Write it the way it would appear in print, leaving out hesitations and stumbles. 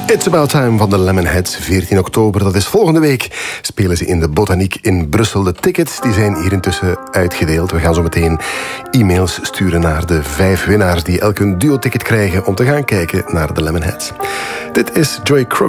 It's About Time van de Lemonheads, 14 oktober. Dat is volgende week. Spelen ze in de Botaniek in Brussel. De tickets die zijn hier intussen uitgedeeld. We gaan zo meteen e-mails sturen naar de 5 winnaars die elk een duo-ticket krijgen om te gaan kijken naar de Lemonheads. Dit is Joy Crook.